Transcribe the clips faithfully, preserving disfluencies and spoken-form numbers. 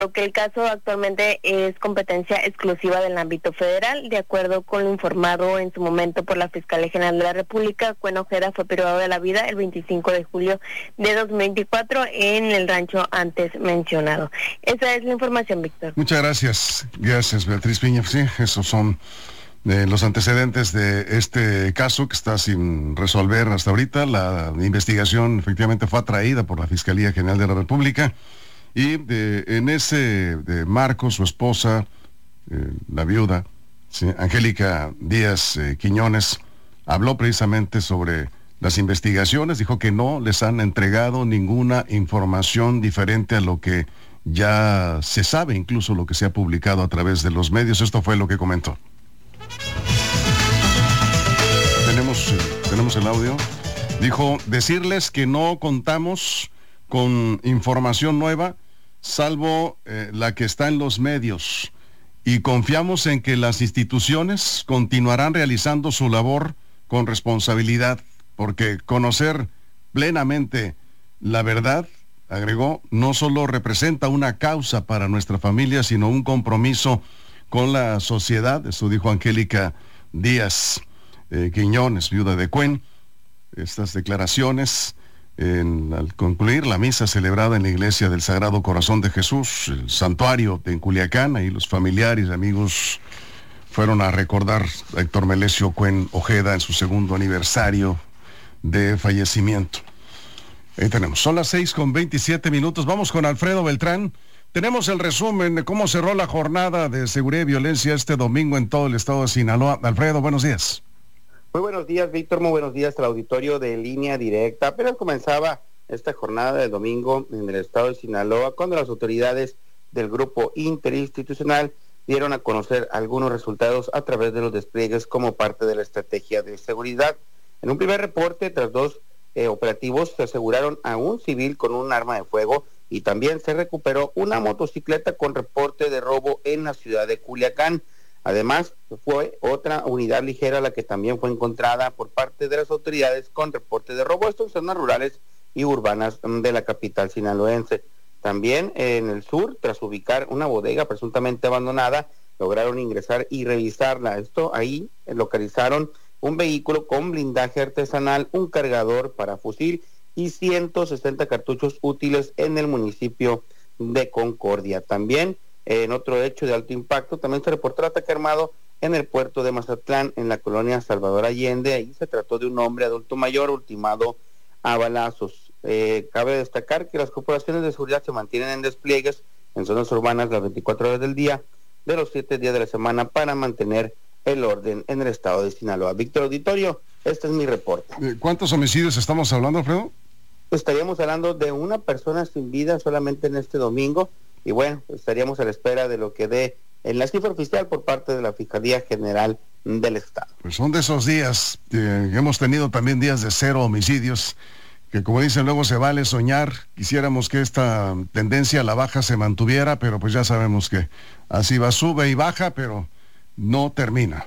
que el caso actualmente es competencia exclusiva del ámbito federal. De acuerdo con lo informado en su momento por la Fiscalía General de la República, Cuen Ojeda fue privado de la vida el veinticinco de julio de dos mil veinticuatro en el rancho antes mencionado. Esa es la información, Víctor. Muchas gracias. Gracias, Beatriz Piña. Sí, esos son eh, los antecedentes de este caso que está sin resolver hasta ahorita. La investigación efectivamente fue atraída por la Fiscalía General de la República. Y de, en ese de marco, su esposa, eh, la viuda, sí, Angélica Díaz eh, Quiñones, habló precisamente sobre las investigaciones, dijo que no les han entregado ninguna información diferente a lo que ya se sabe, incluso lo que se ha publicado a través de los medios. Esto fue lo que comentó. Tenemos, eh, tenemos el audio. Dijo, decirles que no contamos con información nueva, salvo eh, la que está en los medios, y confiamos en que las instituciones continuarán realizando su labor con responsabilidad, porque conocer plenamente la verdad, agregó, no solo representa una causa para nuestra familia, sino un compromiso con la sociedad. Eso dijo Angélica Díaz eh, Quiñones, viuda de Cuen. Estas declaraciones En, al concluir la misa celebrada en la iglesia del Sagrado Corazón de Jesús, el santuario de Culiacán, ahí los familiares y amigos fueron a recordar a Héctor Melesio Cuen Ojeda en su segundo aniversario de fallecimiento. Ahí tenemos, son las seis con veintisiete minutos, vamos con Alfredo Beltrán. Tenemos el resumen de cómo cerró la jornada de seguridad y violencia este domingo en todo el estado de Sinaloa. Alfredo, buenos días. Muy buenos días, Víctor, muy buenos días al auditorio de Línea Directa. Apenas comenzaba esta jornada de domingo en el estado de Sinaloa, cuando las autoridades del grupo interinstitucional dieron a conocer algunos resultados a través de los despliegues como parte de la estrategia de seguridad. En un primer reporte, tras dos eh, operativos, se aseguraron a un civil con un arma de fuego y también se recuperó una motocicleta con reporte de robo en la ciudad de Culiacán. Además, fue otra unidad ligera la que también fue encontrada por parte de las autoridades con reporte de robo, esto en zonas rurales y urbanas de la capital sinaloense. También en el sur, tras ubicar una bodega presuntamente abandonada, lograron ingresar y revisarla. Esto ahí localizaron un vehículo con blindaje artesanal, un cargador para fusil y ciento sesenta cartuchos útiles en el municipio de Concordia. También en otro hecho de alto impacto, también se reportó el ataque armado en el puerto de Mazatlán, en la colonia Salvador Allende. Ahí se trató de un hombre adulto mayor ultimado a balazos. Eh, cabe destacar que las corporaciones de seguridad se mantienen en despliegues en zonas urbanas las veinticuatro horas del día, de los siete días de la semana, para mantener el orden en el estado de Sinaloa. Víctor Auditorio, este es mi reporte. ¿Cuántos homicidios estamos hablando, Alfredo? Estaríamos hablando de una persona sin vida solamente en este domingo. Y bueno, estaríamos a la espera de lo que dé en la cifra oficial por parte de la Fiscalía General del Estado. Pues son de esos días, eh, hemos tenido también días de cero homicidios, que como dicen luego se vale soñar. Quisiéramos que esta tendencia a la baja se mantuviera, pero pues ya sabemos que así va, sube y baja, pero no termina.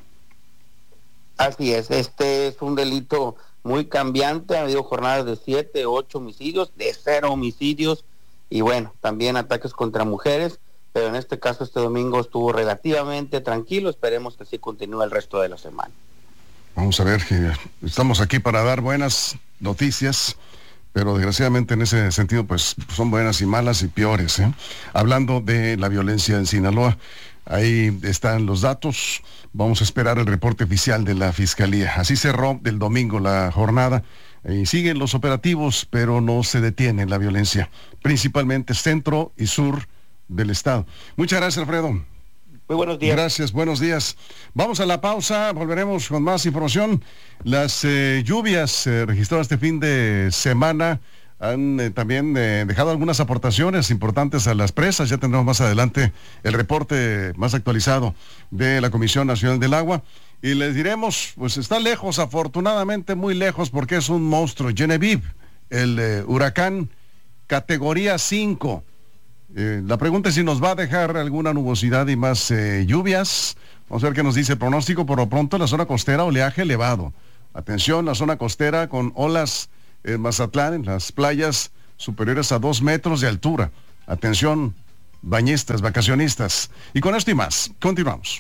Así es, este es un delito muy cambiante. Ha habido jornadas de siete, ocho homicidios, de cero homicidios, y bueno, también ataques contra mujeres, pero en este caso este domingo estuvo relativamente tranquilo. Esperemos que así continúe el resto de la semana. Vamos a ver, que estamos aquí para dar buenas noticias, pero desgraciadamente en ese sentido pues son buenas y malas y peores, ¿eh? Hablando de la violencia en Sinaloa, ahí están los datos. Vamos a esperar el reporte oficial de la Fiscalía. Así cerró el domingo la jornada. Y siguen los operativos, pero no se detiene la violencia, principalmente centro y sur del estado. Muchas gracias, Alfredo. Muy buenos días. Gracias, buenos días. Vamos a la pausa, volveremos con más información. Las eh, lluvias eh, registradas este fin de semana han eh, también eh, dejado algunas aportaciones importantes a las presas. Ya tendremos más adelante el reporte más actualizado de la Comisión Nacional del Agua. Y les diremos, pues está lejos, afortunadamente muy lejos, porque es un monstruo. Genevieve, el eh, huracán categoría cinco. Eh, la pregunta es si nos va a dejar alguna nubosidad y más eh, lluvias. Vamos a ver qué nos dice el pronóstico. Por lo pronto, la zona costera, oleaje elevado. Atención, la zona costera con olas en Mazatlán, en las playas superiores a dos metros de altura. Atención, bañistas, vacacionistas. Y con esto y más, continuamos.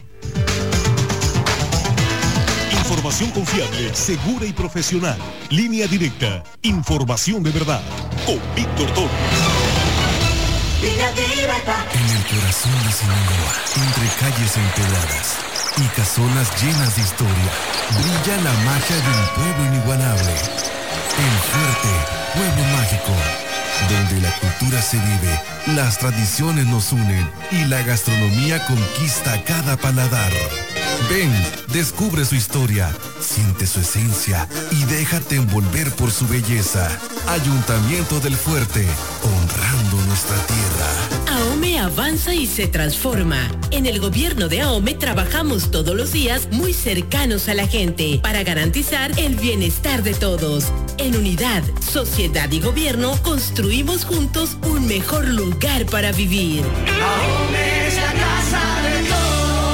Información confiable, segura y profesional. Línea Directa. Información de verdad. Con Víctor Torres. Línea Directa. En el corazón de Sinaloa, entre calles empedradas y casonas llenas de historia, brilla la magia de un pueblo inigualable. El Fuerte, pueblo mágico, donde la cultura se vive, las tradiciones nos unen y la gastronomía conquista cada paladar. Ven, descubre su historia, siente su esencia y déjate envolver por su belleza. Ayuntamiento del Fuerte, honrando nuestra tierra. AOME avanza y se transforma. En el gobierno de AOME trabajamos todos los días muy cercanos a la gente para garantizar el bienestar de todos. En unidad, sociedad y gobierno construimos juntos un mejor lugar para vivir. AOME es la casa de todos.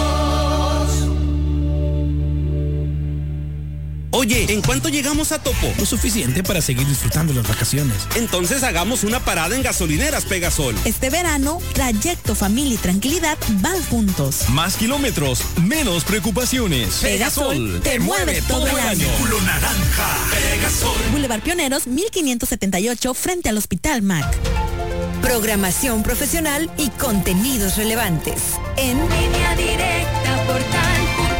Oye, ¿en cuánto llegamos a Topo? Lo suficiente para seguir disfrutando las vacaciones. Entonces hagamos una parada en gasolineras Pegasol. Este verano, trayecto, familia y tranquilidad van juntos. Más kilómetros, menos preocupaciones. Pegasol, Pegasol te, te mueve todo el año. Culo naranja. Pegasol. Boulevard Pioneros, mil quinientos setenta y ocho, frente al Hospital M A C. Programación profesional y contenidos relevantes. En Línea Directa, portal.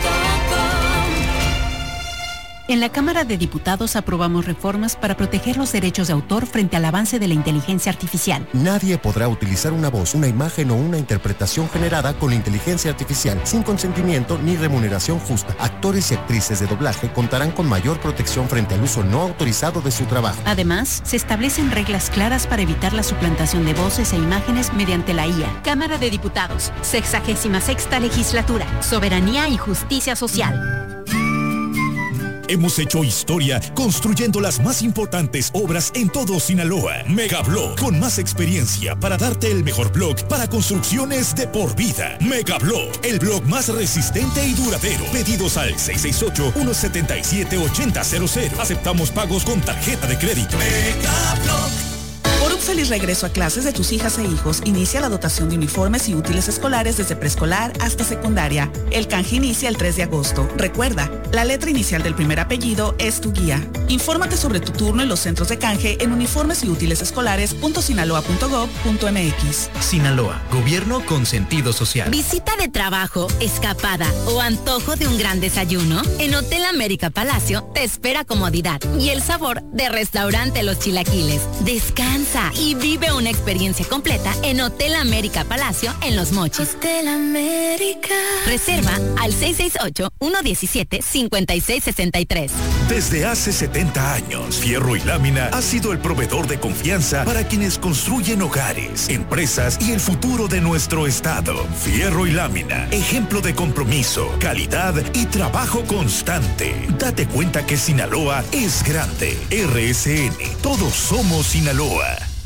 En la Cámara de Diputados aprobamos reformas para proteger los derechos de autor frente al avance de la inteligencia artificial. Nadie podrá utilizar una voz, una imagen o una interpretación generada con inteligencia artificial sin consentimiento ni remuneración justa. Actores y actrices de doblaje contarán con mayor protección frente al uso no autorizado de su trabajo. Además, se establecen reglas claras para evitar la suplantación de voces e imágenes mediante la I A. Cámara de Diputados, sexagésima sexta legislatura, soberanía y justicia social. Hemos hecho historia construyendo las más importantes obras en todo Sinaloa. Megablog, con más experiencia para darte el mejor blog para construcciones de por vida. Megablog, el blog más resistente y duradero. Pedidos al seis seis ocho, uno siete siete, ocho cero cero cero. Aceptamos pagos con tarjeta de crédito. Megablog. Por un feliz regreso a clases de tus hijas e hijos, inicia la dotación de uniformes y útiles escolares desde preescolar hasta secundaria. El canje inicia el tres de agosto. Recuerda, la letra inicial del primer apellido es tu guía. Infórmate sobre tu turno en los centros de canje en uniformes y útiles escolares punto sinaloa punto gob punto mx. Sinaloa, gobierno con sentido social. Visita de trabajo, escapada o antojo de un gran desayuno. En Hotel América Palacio te espera comodidad y el sabor de Restaurante Los Chilaquiles. Descansa y vive una experiencia completa en Hotel América Palacio en Los Mochis. Hotel América. Reserva al seis seis ocho, uno uno siete, cinco seis seis tres. Desde hace setenta años, Fierro y Lámina ha sido el proveedor de confianza para quienes construyen hogares, empresas y el futuro de nuestro estado. Fierro y Lámina, ejemplo de compromiso, calidad y trabajo constante. Date cuenta que Sinaloa es grande. R S N, todos somos Sinaloa.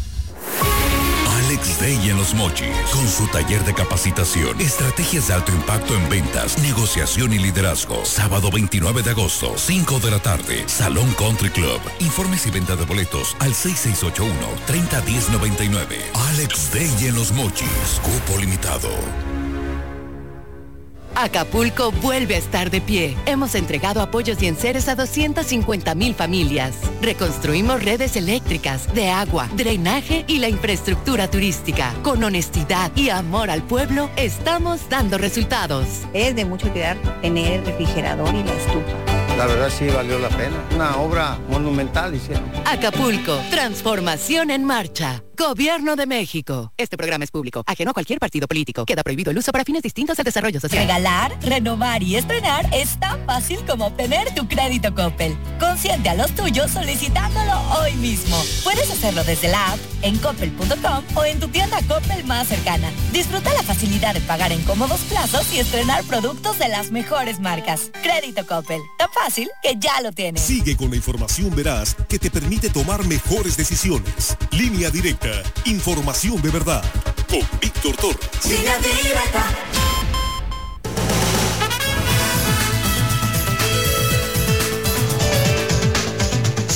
Alex Day en Los Mochis, con su taller de capacitación, estrategias de alto impacto en ventas, negociación y liderazgo. Sábado veintinueve de agosto, cinco de la tarde, Salón Country Club. Informes y venta de boletos al seis seis ocho uno, tres cero uno cero nueve nueve. Alex Day en Los Mochis, cupo limitado. Acapulco vuelve a estar de pie. Hemos entregado apoyos y enseres a doscientas cincuenta mil familias. Reconstruimos redes eléctricas, de agua, drenaje y la infraestructura turística. Con honestidad y amor al pueblo, estamos dando resultados. Es de mucho cuidar tener el refrigerador y la estufa. La verdad sí valió la pena. Una obra monumental hicieron. Acapulco, transformación en marcha. Gobierno de México. Este programa es público, ajeno a cualquier partido político. Queda prohibido el uso para fines distintos al desarrollo social. Regalar, renovar y estrenar es tan fácil como obtener tu crédito Coppel. Consiente a los tuyos solicitándolo hoy mismo. Puedes hacerlo desde la app, en coppel punto com o en tu tienda Coppel más cercana. Disfruta la facilidad de pagar en cómodos plazos y estrenar productos de las mejores marcas. Crédito Coppel. Tan fácil que ya lo tienes. Sigue con la información veraz que te permite tomar mejores decisiones. Línea Directa. Información de verdad. Con Víctor Torres. Línea Directa.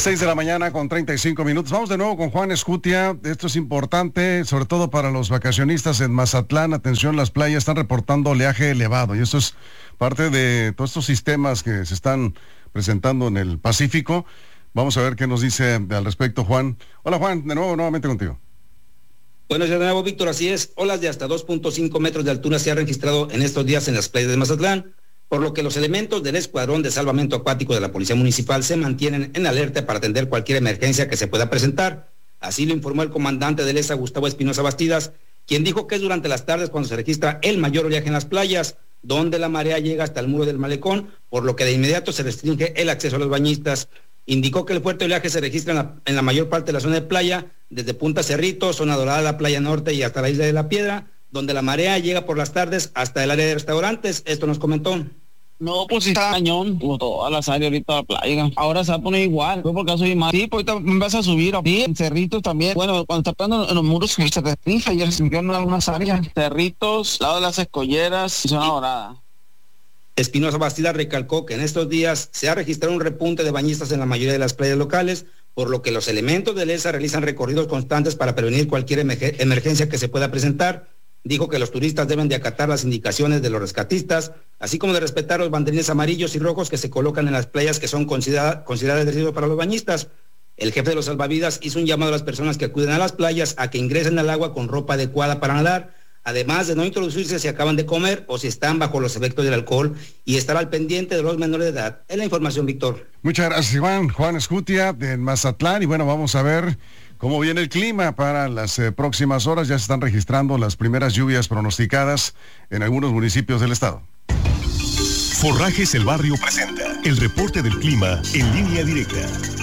seis de la mañana con treinta y cinco minutos. Vamos de nuevo con Juan Escutia. Esto es importante, sobre todo para los vacacionistas en Mazatlán. Atención, las playas están reportando oleaje elevado y esto es parte de todos estos sistemas que se están presentando en el Pacífico. Vamos a ver qué nos dice al respecto Juan. Hola Juan, de nuevo, nuevamente contigo. Bueno, de nuevo Víctor, así es. Olas de hasta dos punto cinco metros de altura se han registrado en estos días en las playas de Mazatlán, por lo que los elementos del Escuadrón de Salvamento Acuático de la Policía Municipal se mantienen en alerta para atender cualquier emergencia que se pueda presentar. Así lo informó el comandante de Lesa, Gustavo Espinosa Bastidas, quien dijo que es durante las tardes cuando se registra el mayor oleaje en las playas, donde la marea llega hasta el muro del malecón, por lo que de inmediato se restringe el acceso a los bañistas. Indicó que el fuerte oleaje se registra en la, en la mayor parte de la zona de playa, desde Punta Cerrito, Zona Dorada, la Playa Norte y hasta la Isla de la Piedra, donde la marea llega por las tardes hasta el área de restaurantes. Esto nos comentó. No, pues sí está cañón, como todas las áreas ahorita de la playa. Ahora se va a poner igual, fue porque soy más. Sí, pues ahorita me vas a subir, sí, en Cerritos también. Bueno, cuando está pegando en los muros se restringe, ya se metieron en algunas áreas. Cerritos, lado de las Escolleras y Zona Dorada. Espinosa Bastida recalcó que en estos días se ha registrado un repunte de bañistas en la mayoría de las playas locales, por lo que los elementos de Lesa realizan recorridos constantes para prevenir cualquier emergencia que se pueda presentar. Dijo que los turistas deben de acatar las indicaciones de los rescatistas, así como de respetar los banderines amarillos y rojos que se colocan en las playas que son consideradas consideradas de riesgo para los bañistas. El jefe de los salvavidas hizo un llamado a las personas que acuden a las playas a que ingresen al agua con ropa adecuada para nadar, además de no introducirse si acaban de comer o si están bajo los efectos del alcohol, y estar al pendiente de los menores de edad. Es la información, Víctor. Muchas gracias, Iván. Juan Escutia de Mazatlán. Y bueno, vamos a ver cómo viene el clima para las eh, próximas horas. Ya se están registrando las primeras lluvias pronosticadas en algunos municipios del estado. Forrajes El Barrio presenta el reporte del clima en línea directa.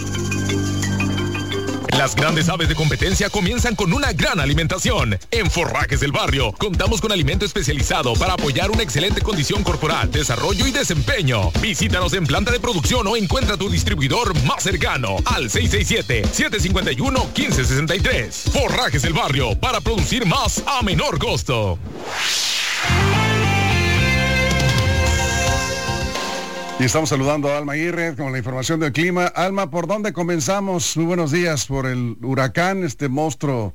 Las grandes aves de competencia comienzan con una gran alimentación. En Forrajes del Barrio contamos con alimento especializado para apoyar una excelente condición corporal, desarrollo y desempeño. Visítanos en planta de producción o encuentra tu distribuidor más cercano al seis seis siete, siete cinco uno, uno cinco seis tres. Forrajes del Barrio, para producir más a menor costo. Y estamos saludando a Alma Aguirre con la información del clima. Alma, ¿por dónde comenzamos? Muy buenos días. ¿Por el huracán, este monstruo?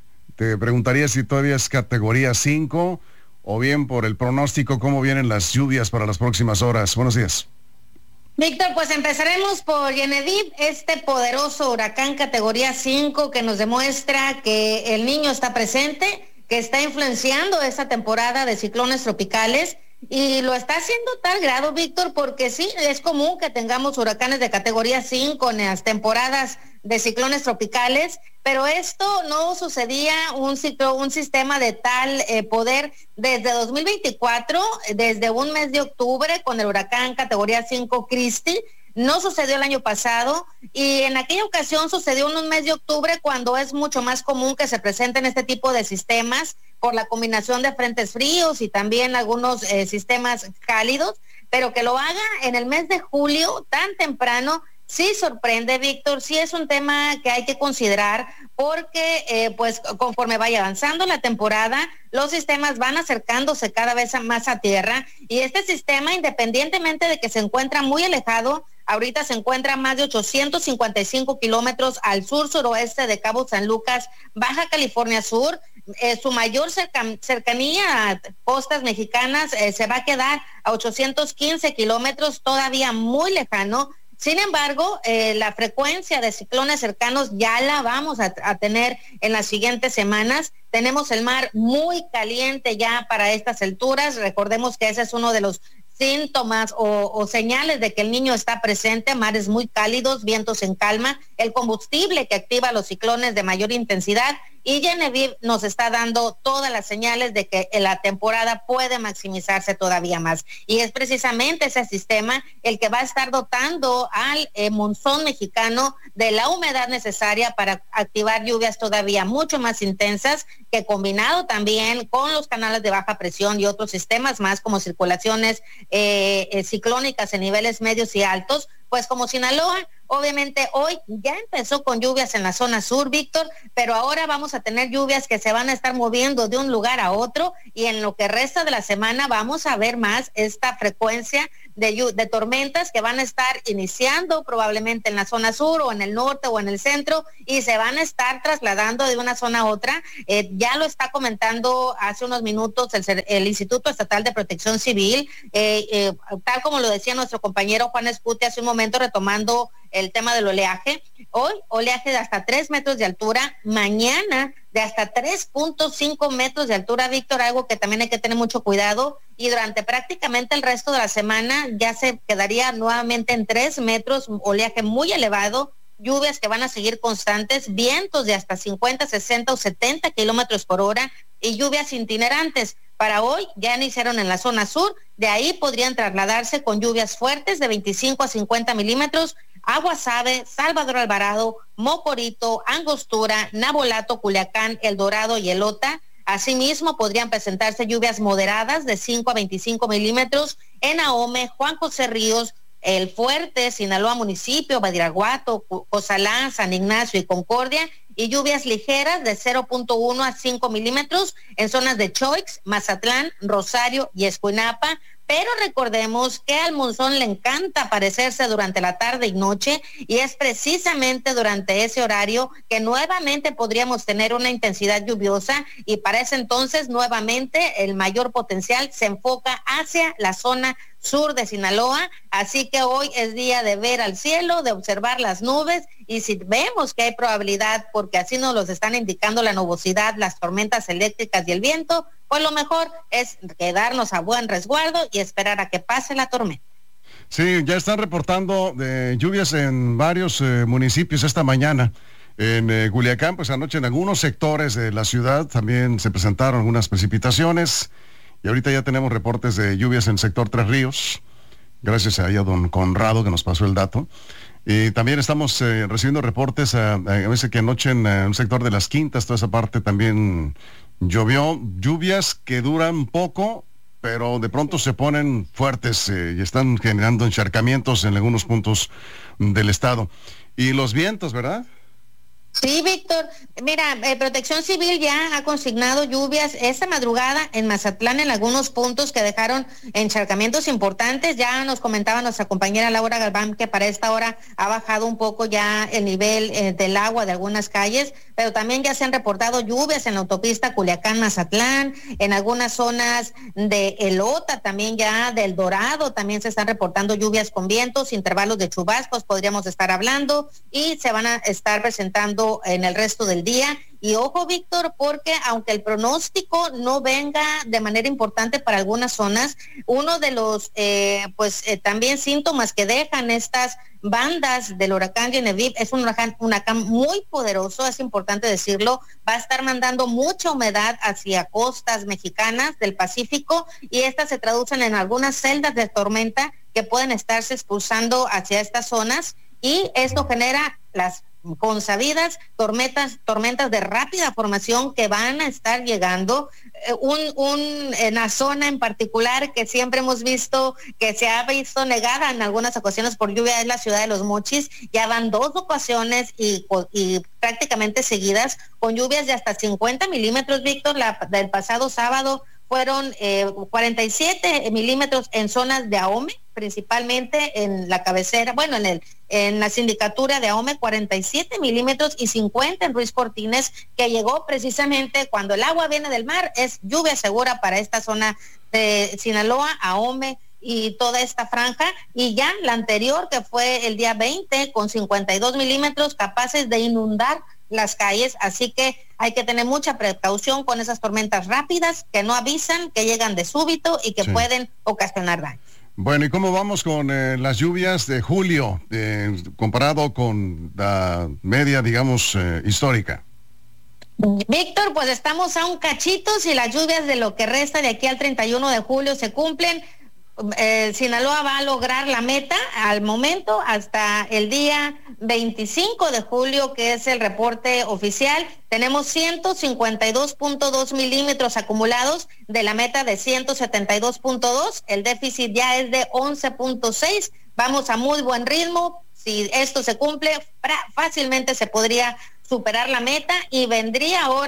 Te preguntaría si todavía es categoría cinco, o bien por el pronóstico, cómo vienen las lluvias para las próximas horas. Buenos días. Víctor, pues empezaremos por Yenedib, este poderoso huracán categoría cinco que nos demuestra que el Niño está presente, que está influenciando esta temporada de ciclones tropicales. Y lo está haciendo tal grado, Víctor, porque sí, es común que tengamos huracanes de categoría cinco en las temporadas de ciclones tropicales, pero esto no sucedía un ciclo, un sistema de tal eh, poder desde dos mil veinticuatro, desde un mes de octubre con el huracán categoría cinco Christy. No sucedió el año pasado y en aquella ocasión sucedió en un mes de octubre, cuando es mucho más común que se presenten este tipo de sistemas por la combinación de frentes fríos y también algunos eh, sistemas cálidos, pero que lo haga en el mes de julio tan temprano sí sorprende, Víctor. Sí es un tema que hay que considerar porque eh, pues conforme vaya avanzando la temporada, los sistemas van acercándose cada vez más a tierra, y este sistema, independientemente de que se encuentra muy alejado, ahorita se encuentra a más de ochocientos cincuenta y cinco kilómetros al sur-suroeste de Cabo San Lucas, Baja California Sur. Eh, su mayor cerca, cercanía a costas mexicanas eh, se va a quedar a ochocientos quince kilómetros, todavía muy lejano. Sin embargo, eh, la frecuencia de ciclones cercanos ya la vamos a, a tener en las siguientes semanas. Tenemos el mar muy caliente ya para estas alturas. Recordemos que ese es uno de los síntomas o, o señales de que el Niño está presente. Mares muy cálidos, vientos en calma, el combustible que activa los ciclones de mayor intensidad, y Genevieve nos está dando todas las señales de que la temporada puede maximizarse todavía más, y es precisamente ese sistema el que va a estar dotando al eh, monzón mexicano de la humedad necesaria para activar lluvias todavía mucho más intensas, que combinado también con los canales de baja presión y otros sistemas más como circulaciones eh, eh, ciclónicas en niveles medios y altos, pues como Sinaloa. Obviamente hoy ya empezó con lluvias en la zona sur, Víctor, pero ahora vamos a tener lluvias que se van a estar moviendo de un lugar a otro, y en lo que resta de la semana vamos a ver más esta frecuencia de, de tormentas que van a estar iniciando probablemente en la zona sur o en el norte o en el centro y se van a estar trasladando de una zona a otra. Eh, ya lo está comentando hace unos minutos el, el Instituto Estatal de Protección Civil, eh, eh, tal como lo decía nuestro compañero Juan Escute hace un momento, retomando el tema del oleaje. Hoy, oleaje de hasta tres metros de altura, mañana de hasta tres punto cinco metros de altura, Víctor, algo que también hay que tener mucho cuidado, y durante prácticamente el resto de la semana ya se quedaría nuevamente en tres metros, oleaje muy elevado, lluvias que van a seguir constantes, vientos de hasta cincuenta, sesenta o setenta kilómetros por hora y lluvias itinerantes. Para hoy ya iniciaron en la zona sur, de ahí podrían trasladarse con lluvias fuertes de veinticinco a cincuenta milímetros, Guasave, Salvador Alvarado, Mocorito, Angostura, Navolato, Culiacán, El Dorado y Elota. Asimismo, podrían presentarse lluvias moderadas de cinco a veinticinco milímetros en Ahome, Juan José Ríos, El Fuerte, Sinaloa Municipio, Badiraguato, Cozalá, San Ignacio y Concordia, y lluvias ligeras de cero punto uno a cinco milímetros en zonas de Choix, Mazatlán, Rosario y Escuinapa. Pero recordemos que al monzón le encanta aparecerse durante la tarde y noche, y es precisamente durante ese horario que nuevamente podríamos tener una intensidad lluviosa, y para ese entonces nuevamente el mayor potencial se enfoca hacia la zona sur de Sinaloa. Así que hoy es día de ver al cielo, de observar las nubes, y si vemos que hay probabilidad, porque así nos los están indicando la nubosidad, las tormentas eléctricas y el viento, pues lo mejor es quedarnos a buen resguardo y esperar a que pase la tormenta. Sí, ya están reportando de lluvias en varios eh, municipios esta mañana. En eh, Culiacán, pues anoche en algunos sectores de la ciudad también se presentaron algunas precipitaciones, y ahorita ya tenemos reportes de lluvias en el sector Tres Ríos, gracias a, a don Conrado que nos pasó el dato. Y también estamos eh, recibiendo reportes a, a veces que anoche en eh, el sector de Las Quintas, toda esa parte también llovió, lluvias que duran poco, pero de pronto se ponen fuertes eh, y están generando encharcamientos en algunos puntos del estado. Y los vientos, ¿verdad? Sí, Víctor. Mira, eh, Protección Civil ya ha consignado lluvias esta madrugada en Mazatlán en algunos puntos que dejaron encharcamientos importantes. Ya nos comentaba nuestra compañera Laura Galván que para esta hora ha bajado un poco ya el nivel eh, del agua de algunas calles, pero también ya se han reportado lluvias en la autopista Culiacán-Mazatlán, en algunas zonas de Elota, también ya del Dorado, también se están reportando lluvias con vientos, intervalos de chubascos podríamos estar hablando, y se van a estar presentando en el resto del día. Y ojo, Víctor, porque aunque el pronóstico no venga de manera importante para algunas zonas, uno de los eh, pues eh, también síntomas que dejan estas bandas del huracán Genevieve es un huracán, un huracán muy poderoso, es importante decirlo, va a estar mandando mucha humedad hacia costas mexicanas del Pacífico, y estas se traducen en algunas celdas de tormenta que pueden estarse expulsando hacia estas zonas, y esto genera las consabidas tormentas, tormentas de rápida formación que van a estar llegando. Eh, un, un, en una zona en particular que siempre hemos visto que se ha visto negada en algunas ocasiones por lluvia es la ciudad de Los Mochis. Ya van dos ocasiones y, y prácticamente seguidas con lluvias de hasta cincuenta milímetros, Víctor. La del pasado sábado fueron eh, cuarenta y siete milímetros en zonas de Ahome, principalmente en la cabecera, bueno, en el en la sindicatura de Ahome, cuarenta y siete milímetros, y cincuenta en Ruiz Cortines, que llegó precisamente cuando el agua viene del mar. Es lluvia segura para esta zona de Sinaloa, Ahome y toda esta franja. Y ya la anterior, que fue el día veinte, con cincuenta y dos milímetros, capaces de inundar las calles. Así que hay que tener mucha precaución con esas tormentas rápidas que no avisan, que llegan de súbito y que sí pueden ocasionar daño. Bueno, ¿y cómo vamos con eh, las lluvias de julio, eh, comparado con la media, digamos, eh, histórica? Víctor, pues estamos a un cachito. Si las lluvias de lo que resta de aquí al treinta y uno de julio se cumplen, eh, Sinaloa va a lograr la meta al momento hasta el día veinticinco de julio, que es el reporte oficial. Tenemos ciento cincuenta y dos punto dos milímetros acumulados de la meta de ciento setenta y dos punto dos. El déficit ya es de once punto seis. Vamos a muy buen ritmo. Si esto se cumple, fácilmente se podría superar la meta, y vendría ahora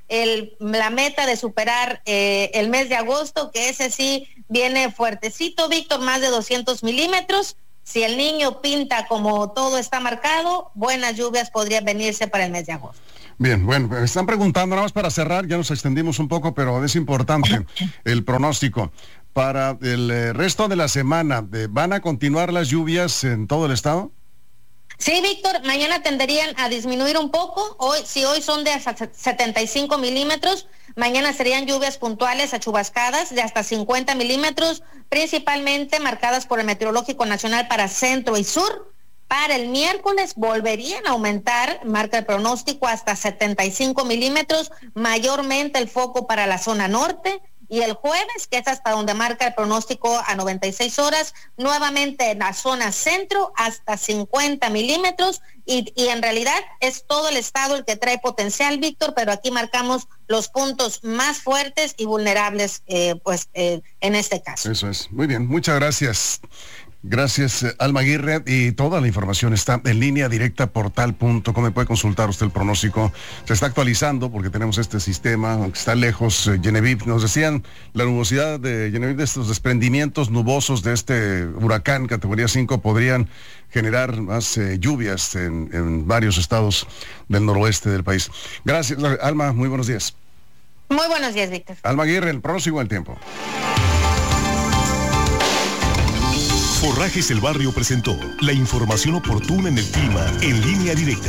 el, la meta de superar eh, el mes de agosto, que ese sí viene fuertecito, Víctor, más de doscientos milímetros. Si el niño pinta como todo está marcado, buenas lluvias podrían venirse para el mes de agosto. Bien, bueno, me están preguntando, nada más para cerrar, ya nos extendimos un poco, pero es importante el pronóstico. Para el eh, resto de la semana, eh, ¿van a continuar las lluvias en todo el estado? Sí, Víctor, mañana tenderían a disminuir un poco. Hoy, si hoy son de hasta setenta y cinco milímetros, mañana serían lluvias puntuales a chubascadas de hasta cincuenta milímetros, principalmente marcadas por el Meteorológico Nacional para centro y sur. Para el miércoles volverían a aumentar, marca el pronóstico, hasta setenta y cinco milímetros, mayormente el foco para la zona norte. Y el jueves, que es hasta donde marca el pronóstico a noventa y seis horas, nuevamente en la zona centro hasta cincuenta milímetros. Y, y en realidad es todo el estado el que trae potencial, Víctor, pero aquí marcamos los puntos más fuertes y vulnerables, eh, pues eh, en este caso. Eso es. Muy bien, muchas gracias. Gracias, Alma Aguirre, y toda la información está en línea directa portal punto com. Puede consultar usted el pronóstico. Se está actualizando porque tenemos este sistema, aunque está lejos. eh, Genevieve, nos decían la nubosidad de Genevieve, de estos desprendimientos nubosos de este huracán categoría cinco podrían generar más eh, lluvias en, en varios estados del noroeste del país. Gracias, Alma, muy buenos días. Muy buenos días, Víctor. Alma Aguirre, el pronóstico del tiempo. Forrajes El Barrio presentó la información oportuna en el clima en línea directa.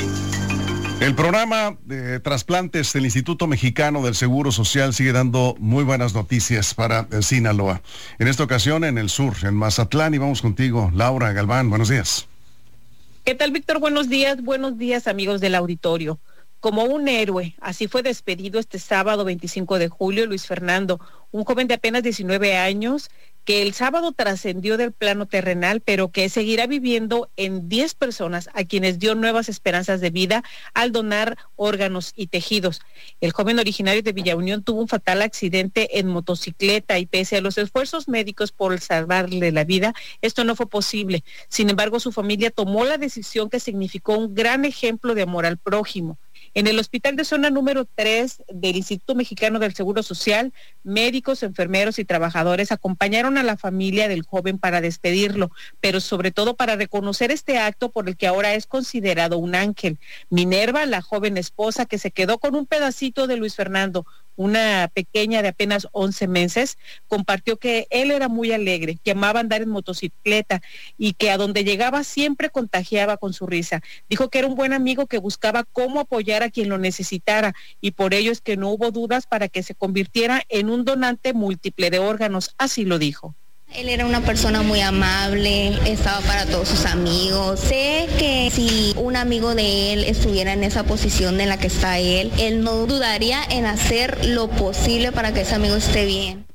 El programa de trasplantes del Instituto Mexicano del Seguro Social sigue dando muy buenas noticias para Sinaloa. En esta ocasión en el sur, en Mazatlán, y vamos contigo, Laura Galván. Buenos días. ¿Qué tal, Víctor? Buenos días, buenos días, amigos del auditorio. Como un héroe, así fue despedido este sábado veinticinco de julio Luis Fernando, un joven de apenas diecinueve años, que el sábado trascendió del plano terrenal, pero que seguirá viviendo en diez personas a quienes dio nuevas esperanzas de vida al donar órganos y tejidos. El joven originario de Villa Unión tuvo un fatal accidente en motocicleta y pese a los esfuerzos médicos por salvarle la vida, esto no fue posible. Sin embargo, su familia tomó la decisión que significó un gran ejemplo de amor al prójimo. En el hospital de zona número tres del Instituto Mexicano del Seguro Social, médicos, enfermeros y trabajadores acompañaron a la familia del joven para despedirlo, pero sobre todo para reconocer este acto por el que ahora es considerado un ángel. Minerva, la joven esposa que se quedó con un pedacito de Luis Fernando, una pequeña de apenas once meses, compartió que él era muy alegre, que amaba andar en motocicleta y que a donde llegaba siempre contagiaba con su risa. Dijo que era un buen amigo que buscaba cómo apoyar a quien lo necesitara y por ello es que no hubo dudas para que se convirtiera en un donante múltiple de órganos, así lo dijo. Él era una persona muy amable, estaba para todos sus amigos. Sé que si un amigo de él estuviera en esa posición en la que está él, él no dudaría en hacer lo posible para que ese amigo esté bien.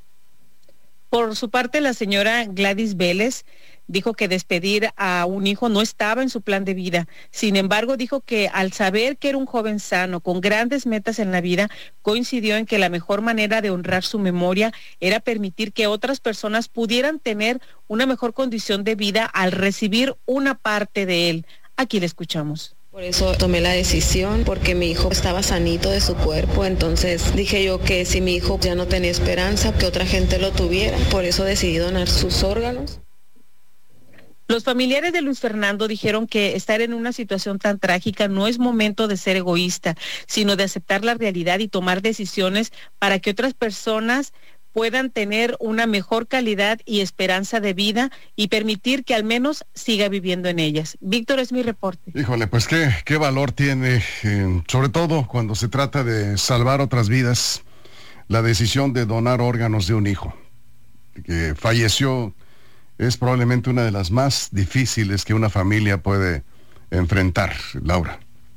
Por su parte, la señora Gladys Vélez dijo que despedir a un hijo no estaba en su plan de vida. Sin embargo, dijo que al saber que era un joven sano, con grandes metas en la vida, coincidió en que la mejor manera de honrar su memoria era permitir que otras personas pudieran tener una mejor condición de vida al recibir una parte de él. Aquí le escuchamos. Por eso tomé la decisión, porque mi hijo estaba sanito de su cuerpo, entonces dije yo que si mi hijo ya no tenía esperanza, que otra gente lo tuviera. Por eso decidí donar sus órganos. Los familiares de Luis Fernando dijeron que estar en una situación tan trágica no es momento de ser egoísta, sino de aceptar la realidad y tomar decisiones para que otras personas puedan tener una mejor calidad y esperanza de vida y permitir que al menos siga viviendo en ellas. Víctor, es mi reporte. Híjole, pues qué, qué valor tiene, eh, sobre todo cuando se trata de salvar otras vidas, la decisión de donar órganos de un hijo que falleció. Es probablemente una de las más difíciles que una familia puede enfrentar, Laura.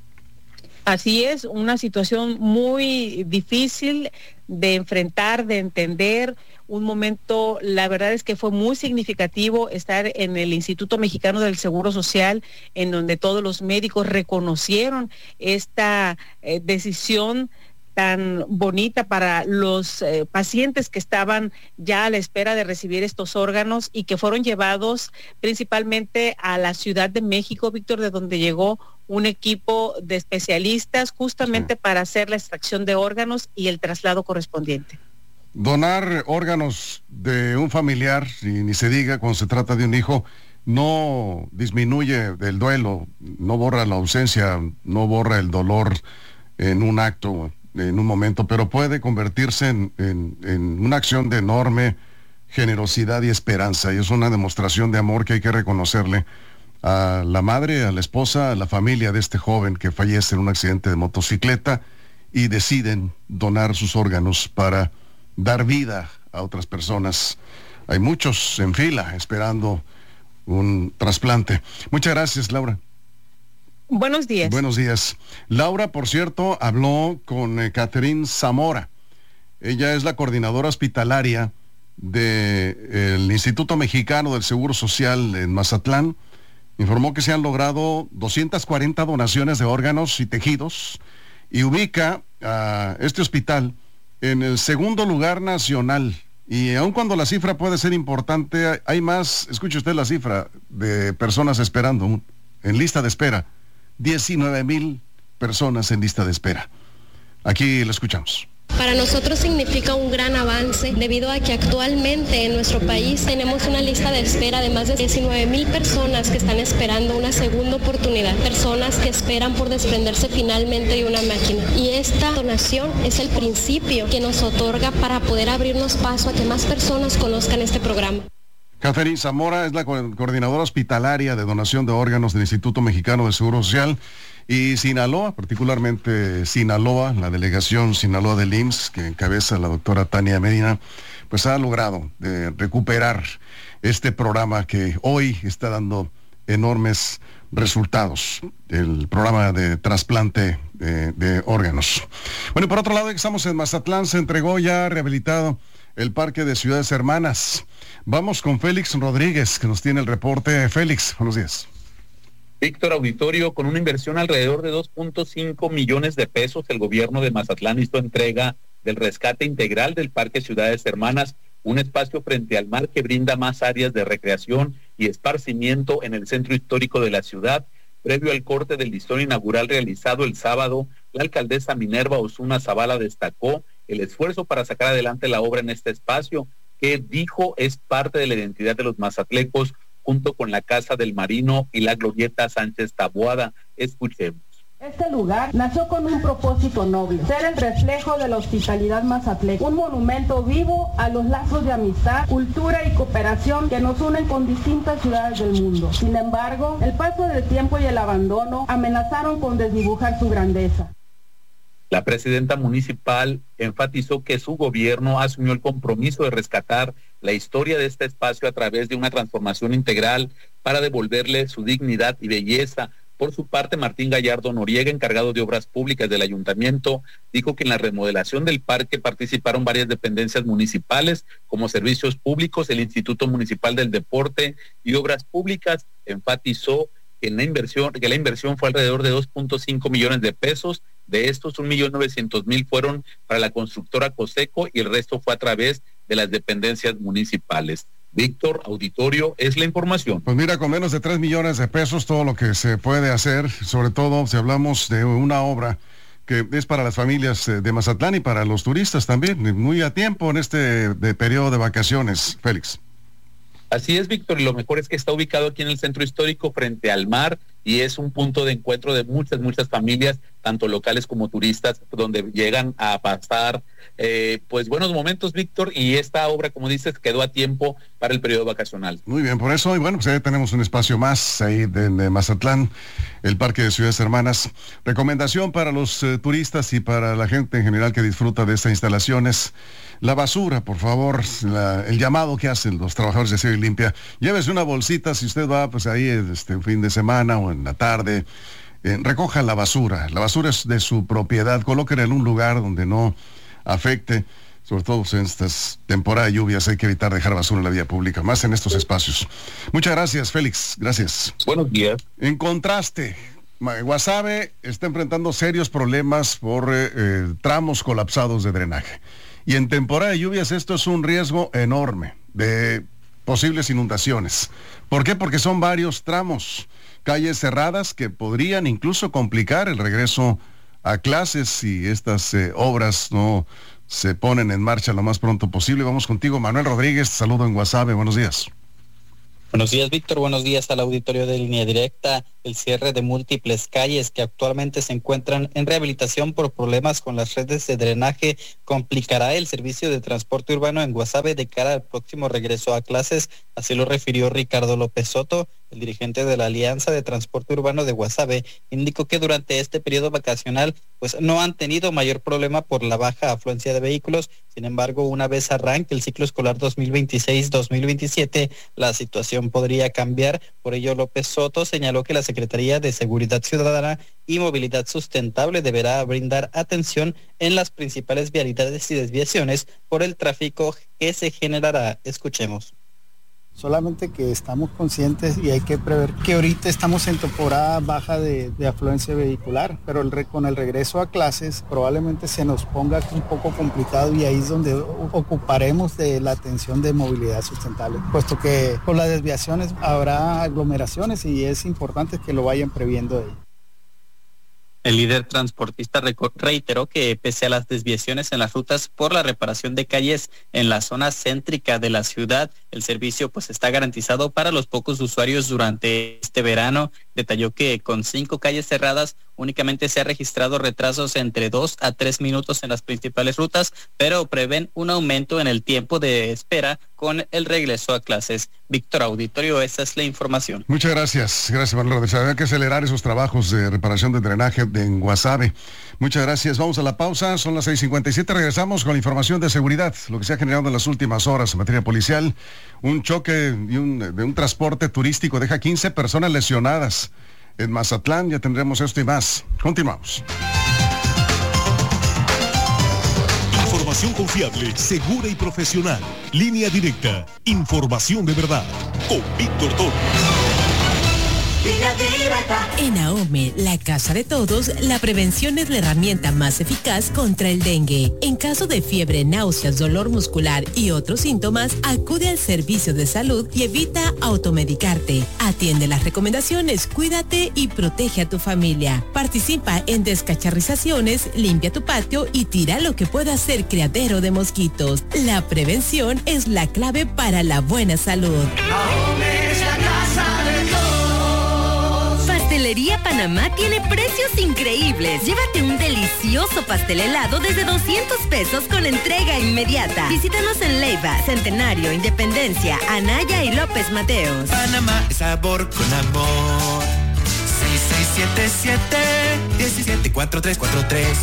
Así es, una situación muy difícil de enfrentar, de entender, un momento, la verdad es que fue muy significativo estar en el Instituto Mexicano del Seguro Social, en donde todos los médicos reconocieron esta eh, decisión tan bonita para los eh, pacientes que estaban ya a la espera de recibir estos órganos y que fueron llevados principalmente a la Ciudad de México, Víctor, de donde llegó un equipo de especialistas justamente sí. para hacer la extracción de órganos y el traslado correspondiente. Donar órganos de un familiar, y ni se diga cuando se trata de un hijo, no disminuye el duelo, no borra la ausencia, no borra el dolor en un acto, en un momento, pero puede convertirse en, en, en una acción de enorme generosidad y esperanza, y es una demostración de amor que hay que reconocerle a la madre, a la esposa, a la familia de este joven que fallece en un accidente de motocicleta y deciden donar sus órganos para dar vida a otras personas. Hay muchos en fila esperando un trasplante. Muchas gracias, Laura. Buenos días. Buenos días. Laura, por cierto, habló con eh, Catherine Zamora. Ella es la coordinadora hospitalaria del Instituto Mexicano del Seguro Social en Mazatlán. Informó que se han logrado doscientas cuarenta donaciones de órganos y tejidos y ubica a este hospital en el segundo lugar nacional. Y aun cuando la cifra puede ser importante, hay más, escuche usted la cifra de personas esperando, en lista de espera, diecinueve mil personas en lista de espera. Aquí lo escuchamos. Para nosotros significa un gran avance debido a que actualmente en nuestro país tenemos una lista de espera de más de diecinueve mil personas que están esperando una segunda oportunidad, personas que esperan por desprenderse finalmente de una máquina. Y esta donación es el principio que nos otorga para poder abrirnos paso a que más personas conozcan este programa. Catherine Zamora es la co- coordinadora hospitalaria de donación de órganos del Instituto Mexicano del Seguro Social. Y Sinaloa, particularmente Sinaloa, la delegación Sinaloa del I M S S, que encabeza la doctora Tania Medina, pues ha logrado de recuperar este programa que hoy está dando enormes resultados, el programa de trasplante de, de órganos. Bueno, por otro lado, estamos en Mazatlán, se entregó ya rehabilitado el Parque de Ciudades Hermanas. Vamos con Félix Rodríguez, que nos tiene el reporte. Félix, buenos días. Víctor, auditorio, con una inversión alrededor de dos punto cinco millones de pesos, el gobierno de Mazatlán hizo entrega del rescate integral del Parque Ciudades Hermanas, un espacio frente al mar que brinda más áreas de recreación y esparcimiento en el centro histórico de la ciudad. Previo al corte del listón inaugural realizado el sábado, la alcaldesa Minerva Osuna Zavala destacó el esfuerzo para sacar adelante la obra en este espacio, que dijo es parte de la identidad de los mazatlecos, junto con la Casa del Marino y la Glorieta Sánchez Taboada. Escuchemos. Este lugar nació con un propósito noble, ser el reflejo de la hospitalidad mazatleca, un monumento vivo a los lazos de amistad, cultura y cooperación que nos unen con distintas ciudades del mundo. Sin embargo, el paso del tiempo y el abandono amenazaron con desdibujar su grandeza. La presidenta municipal enfatizó que su gobierno asumió el compromiso de rescatar la historia de este espacio a través de una transformación integral para devolverle su dignidad y belleza. Por su parte, Martín Gallardo Noriega, encargado de obras públicas del ayuntamiento, dijo que en la remodelación del parque participaron varias dependencias municipales, como Servicios Públicos, el Instituto Municipal del Deporte y Obras Públicas. Enfatizó que la inversión, que la inversión fue alrededor de dos punto cinco millones de pesos. De estos, un millón novecientos mil fueron para la constructora Coseco y el resto fue a través de las dependencias municipales. Víctor, auditorio, es la información. Pues mira, con menos de tres millones de pesos todo lo que se puede hacer, sobre todo si hablamos de una obra que es para las familias de Mazatlán y para los turistas también, muy a tiempo en este de periodo de vacaciones, Félix. Así es, Víctor, y lo mejor es que está ubicado aquí en el centro histórico frente al mar y es un punto de encuentro de muchas, muchas familias, tanto locales como turistas, donde llegan a pasar eh, pues buenos momentos, Víctor, y esta obra, como dices, quedó a tiempo para el periodo vacacional. Muy bien, por eso, y bueno, pues ahí tenemos un espacio más ahí de, de Mazatlán, el Parque de Ciudades Hermanas. Recomendación para los eh, turistas y para la gente en general que disfruta de estas instalaciones: la basura, por favor, la, el llamado que hacen los trabajadores de Ciudad Limpia. Llévese una bolsita si usted va pues ahí este fin de semana o en la tarde. Eh, recoja la basura. La basura es de su propiedad. Colóquela en un lugar donde no afecte. Sobre todo en estas temporadas de lluvias hay que evitar dejar basura en la vía pública, más en estos espacios. Muchas gracias, Félix. Gracias. Buenos días. En contraste, Guasave está enfrentando serios problemas por eh, eh, tramos colapsados de drenaje. Y en temporada de lluvias esto es un riesgo enorme de posibles inundaciones. ¿Por qué? Porque son varios tramos calles cerradas que podrían incluso complicar el regreso a clases si estas eh, obras no se ponen en marcha lo más pronto posible. Vamos contigo, Manuel Rodríguez, te saludo en WhatsApp, buenos días. Buenos días, Víctor. Buenos días al auditorio de Línea Directa. El cierre de múltiples calles que actualmente se encuentran en rehabilitación por problemas con las redes de drenaje complicará el servicio de transporte urbano en Guasave de cara al próximo regreso a clases. Así lo refirió Ricardo López Soto, el dirigente de la Alianza de Transporte Urbano de Guasave. Indicó que durante este periodo vacacional pues no han tenido mayor problema por la baja afluencia de vehículos. Sin embargo, una vez arranque el ciclo escolar dos mil veintiséis dos mil veintisiete, la situación podría cambiar. Por ello, López Soto señaló que la Secretaría de Seguridad Ciudadana y Movilidad Sustentable deberá brindar atención en las principales vialidades y desviaciones por el tráfico que se generará. Escuchemos. Solamente que estamos conscientes y hay que prever que ahorita estamos en temporada baja de, de afluencia vehicular, pero el re, con el regreso a clases probablemente se nos ponga un poco complicado y ahí es donde ocuparemos de la atención de movilidad sustentable, puesto que con las desviaciones habrá aglomeraciones y es importante que lo vayan previendo ahí. El líder transportista reiteró que pese a las desviaciones en las rutas por la reparación de calles en la zona céntrica de la ciudad, el servicio pues está garantizado para los pocos usuarios durante este verano. Detalló que con cinco calles cerradas únicamente se ha registrado retrasos entre dos a tres minutos en las principales rutas, pero prevén un aumento en el tiempo de espera con el regreso a clases. Víctor Auditorio, esa es la información. Muchas gracias. Gracias, Manuel Rodríguez. Hay que acelerar esos trabajos de reparación de drenaje en Guasave. Muchas gracias. Vamos a la pausa. Son las seis cincuenta y siete. Regresamos con la información de seguridad. Lo que se ha generado en las últimas horas en materia policial. Un choque y un, de un transporte turístico deja quince personas lesionadas. En Mazatlán ya tendremos esto y más. Continuamos. Información confiable, segura y profesional. Línea Directa. Información de verdad. Con Víctor Torres. En AOME, la casa de todos, la prevención es la herramienta más eficaz contra el dengue. En caso de fiebre, náuseas, dolor muscular y otros síntomas, acude al servicio de salud y evita automedicarte. Atiende las recomendaciones, cuídate y protege a tu familia. Participa en descacharrizaciones, limpia tu patio y tira lo que pueda ser criadero de mosquitos. La prevención es la clave para la buena salud. AOME es la casa de todos. Pastelería Panamá tiene precios increíbles. Llévate un delicioso pastel helado desde doscientos pesos con entrega inmediata. Visítanos en Leiva, Centenario, Independencia, Anaya y López Mateos. Panamá es sabor con amor. seis seis siete siete, uno siete cuatro tres cuatro tres.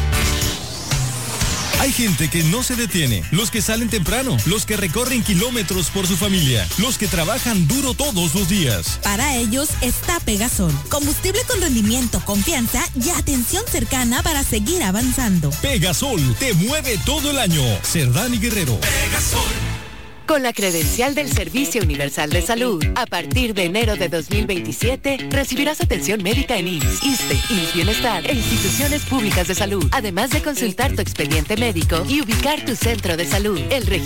Hay gente que no se detiene, los que salen temprano, los que recorren kilómetros por su familia, los que trabajan duro todos los días. Para ellos está Pegasol, combustible con rendimiento, confianza y atención cercana para seguir avanzando. Pegasol te mueve todo el año. Cerdán y Guerrero. Pegasol. Con la credencial del Servicio Universal de Salud, a partir de enero de dos mil veintisiete, recibirás atención médica en I M S S, ISSSTE, I M S S Bienestar e instituciones públicas de salud, además de consultar tu expediente médico y ubicar tu centro de salud. El